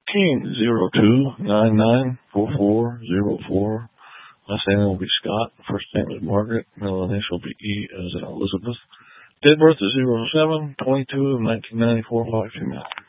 King 02994404. Last name will be Scott. First name is Margaret. Middle initial will be E as in Elizabeth. Date of birth is 07/22/1994. 5 female.